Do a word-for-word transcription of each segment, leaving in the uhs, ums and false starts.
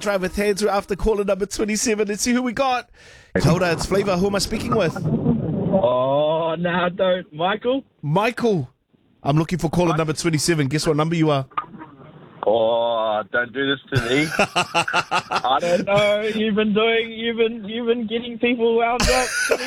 drive with Andrew after caller number twenty-seven. Let's see who we got. Hilda, it's Flavour. Who am I speaking with? Oh, no, don't. Michael? Michael. I'm looking for caller number twenty-seven. Guess what number you are? Oh, don't do this to me. I don't know. You've been doing, you've been, you've been getting people wound up.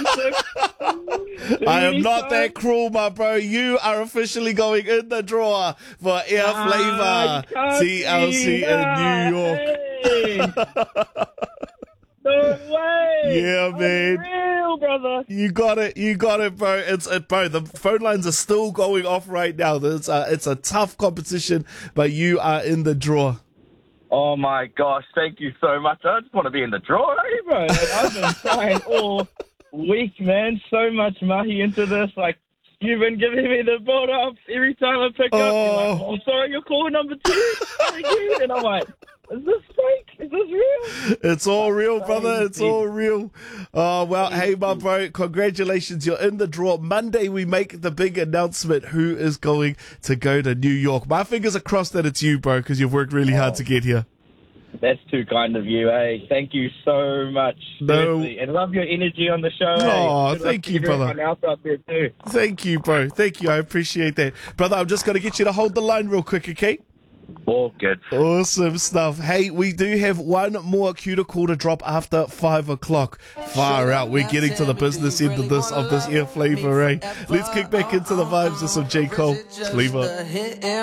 I am not that cruel, my bro. You are officially going in the draw for Air Ah, Flavour you can't T L C be. in New York. Hey. No way. Yeah, man. Unreal, brother. You got it. You got it, bro. It's it, bro. The phone lines are still going off right now. It's a, it's a tough competition, but you are in the draw. Oh my gosh, thank you so much. I just want to be in the draw, eh, bro? And I've been trying all week, man. So much mahi into this. Like, you've been giving me the build up every time I pick Oh. up. You're like, oh, sorry, you're calling number two. Again. And I'm like, is this fake? Is this real? It's all real, brother. It's all real. Oh, well, hey, my bro, congratulations. You're in the draw. Monday, we make the big announcement who is going to go to New York. My fingers are crossed that it's you, bro, because you've worked really hard to get here. That's too kind of you, eh? Thank you so much. No. Seriously. And love your energy on the show. Aw, eh? Good thank luck to you, brother. everyone else out there too. Thank you, bro. Thank you. I appreciate that. Brother, I'm just going to get you to hold the line real quick, okay? All good. Awesome stuff. Hey, we do have one more cuter call to drop after five o'clock. Far out. We're getting to the business end of this of this Air Flavour, eh? Let's kick back into the vibes of some J. Cole. Flavour.